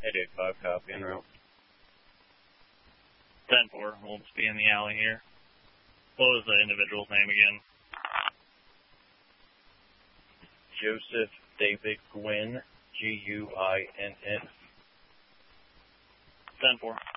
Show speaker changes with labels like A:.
A: 885, copy, en route.
B: 10-4, we'll just be in the alley here. What was the individual's name again?
A: Joseph David Gwynn, Guinn.
B: 10-4.